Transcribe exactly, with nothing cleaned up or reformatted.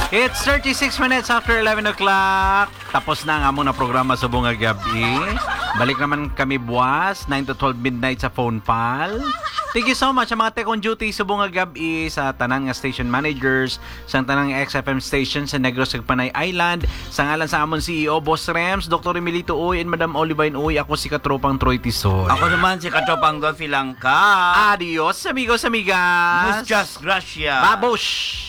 It's thirty-six minutes after eleven o'clock. Tapos na ang among na programa sa Bunga Gabi. Balik naman kami buwas, nine to twelve midnight sa Phone Pal. Thank you so much sa mga tech on duty sa Bunga Gabi, sa tanan nga station managers, sa tanang X F M station sa Negros ug Panay Island. Sa ngalan sa amon C E O Boss Rems, Doctor Emilito Uy, and Madam Olivine Uy, ako si Katropang Troy Tisoy. Ako naman si Katropang Dolphy Langka. Adios, amigos, amigas. Muchas gracias. Babush!